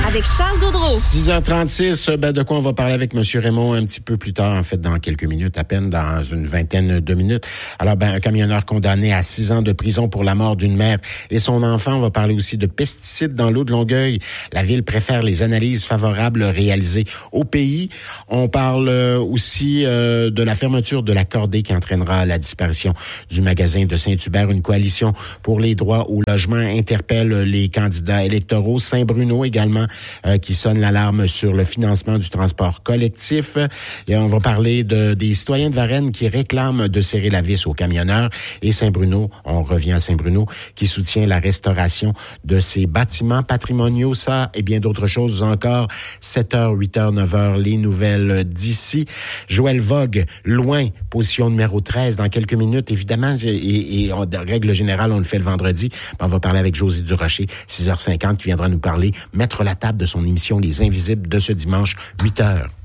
avec Charles Gaudreau. 6h36, de quoi on va parler avec M. Raymond un petit peu plus tard, en fait, dans quelques minutes, à peine dans une vingtaine de minutes. Alors, un camionneur condamné à 6 ans de prison pour la mort d'une mère et son enfant. On va parler aussi de pesticides dans l'eau de Longueuil. La ville préfère les analyses favorables réalisées au pays. On parle aussi de la fermeture de la cordée qui entraînera la disparition du magasin de Saint-Hubert. Une coalition pour les droits au logement interpelle les candidats électoraux. Saint-Bruno également qui sonne l'alarme sur le financement du transport collectif. Et on va parler des citoyens de Varennes qui réclament de serrer la vis aux camionneurs. Et Saint-Bruno, on revient à Saint-Bruno, qui soutient la restauration de ses bâtiments patrimoniaux. Ça et bien d'autres choses encore. 7h, 8h, 9h, les nouvelles d'ici. Joël Vogue, loin, position numéro 13 dans quelques minutes. Évidemment, et en règle générale, on le fait le vendredi. On va parler avec Josie Durocher, 6h50, qui viendra nous parler, mettre la table de son émission Les Invisibles de ce dimanche, 8h.